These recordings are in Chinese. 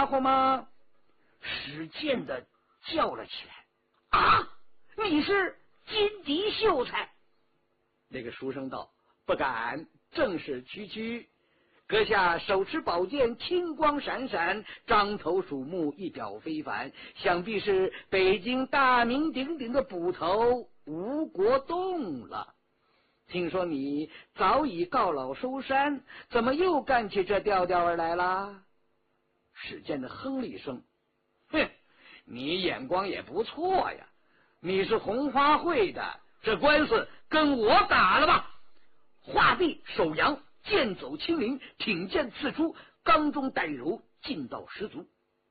家伙吗？史建的叫了起来。啊，你是金敌秀才？那个书生道：不敢，正是区区。阁下手持宝剑，青光闪闪，獐头鼠目，一表非凡，想必是北京大名鼎鼎的捕头吴国栋了。听说你早已告老收山，怎么又干起这调调而来啦？史建的哼了一声：哼，你眼光也不错呀，你是红花会的，这官司跟我打了吧。画壁手扬，剑走轻灵，挺剑刺出，刚中带柔，劲道十足。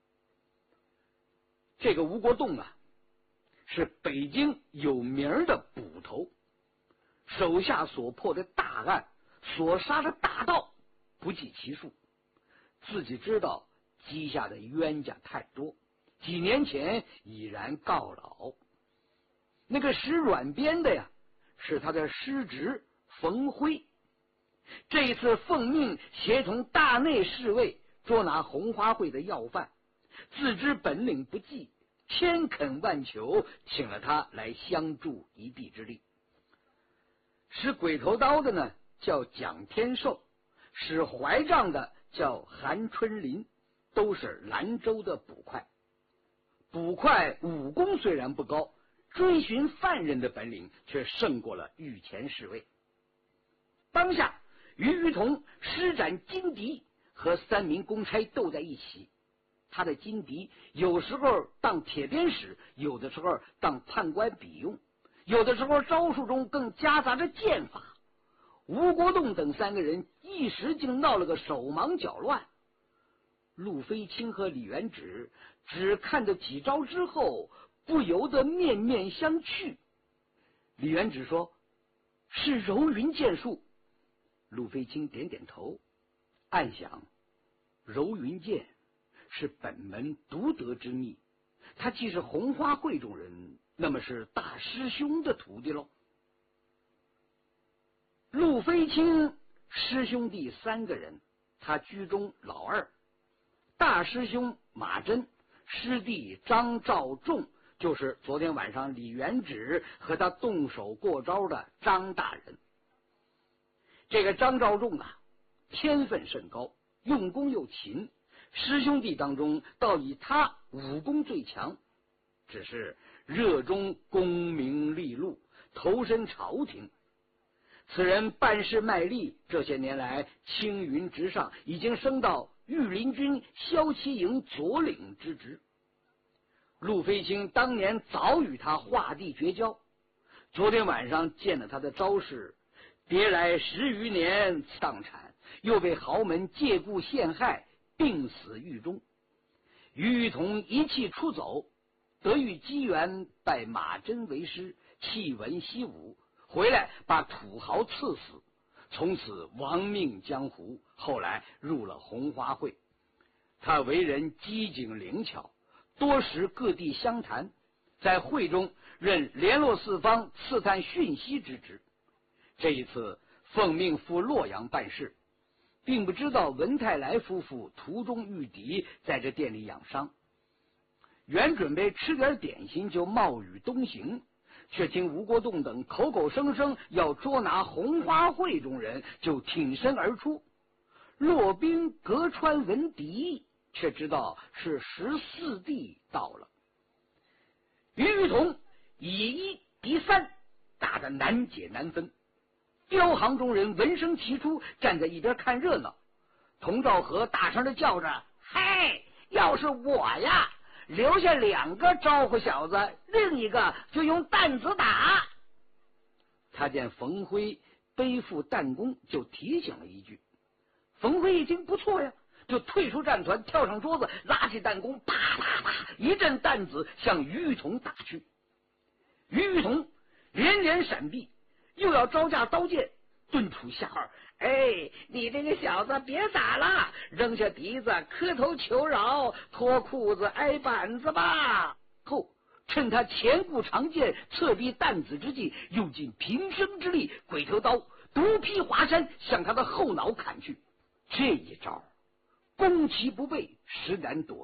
这个吴国栋啊，是北京有名的捕头，手下所破的大案，所杀的大盗不计其数，自己知道积下的冤家太多，几年前已然告老。那个使软鞭的呀，是他的师侄冯辉。这一次奉命协同大内侍卫捉拿红花会的要犯，自知本领不济，千恳万求，请了他来相助一臂之力。使鬼头刀的呢叫蒋天寿，使怀杖的叫韩春林，都是兰州的捕快。捕快武功虽然不高，追寻犯人的本领却胜过了御前侍卫。当下于玉同施展金敌，和3名公差斗在一起。他的金敌有时候当铁鞭使，有的时候当判官笔用，有的时候招数中更夹杂着剑法。吴国栋等3个人一时竟闹了个手忙脚乱。陆飞卿和李元直只看得几招之后，不由得面面相觑。李元直说：是柔云剑术。陆飞卿点点头，暗想柔云剑是本门独得之秘，他既是红花会中人，那么是大师兄的徒弟喽。陆飞卿师兄弟3个人，他居中老二。大师兄马真，师弟张召仲，就是昨天晚上李元直和他动手过招的张大人。这个张召仲啊，天分甚高，用功又勤，师兄弟当中倒以他武功最强，只是热衷功名利禄，投身朝廷。此人办事卖力，这些年来青云直上，已经升到御林军骁骑营左领之职。陆飞卿当年早与他划地绝交，昨天晚上见了他的招式，别来10余年丧产，又被豪门借故陷害，病死狱中。于玉同一气出走，得遇机缘，拜马真为师，弃文习武，回来把土豪刺死，从此亡命江湖。后来入了红花会。他为人机警灵巧，多识各地乡谈，在会中任联络四方、刺探讯息之职。这一次奉命赴洛阳办事，并不知道文泰来夫妇途中遇敌，在这店里养伤。原准备吃点点心就冒雨东行，却听吴国栋等口口声声要捉拿红花会中人，就挺身而出。骆宾隔川闻敌，却知道是14弟到了。于玉同以1敌3，打得难解难分。镖行中人闻声齐出，站在一边看热闹。童兆和大声的叫着：嗨，要是我呀，留下2个招呼小子，另一个就用担子打。他见冯辉背负弹弓，就提醒了一句。冯辉一听不错呀，就退出战团，跳上桌子，拉起弹弓，啪啪啪一阵弹子向于玉同打去。于玉同连连闪避，又要招架刀剑，顿吐下号：哎，你这个小子别打了，扔下笛子，磕头求饶，脱裤子挨板子吧。后趁他前顾长剑，侧避弹子之际，用尽平生之力，鬼头刀独劈华山，向他的后脑砍去。这一招攻其不备，实难躲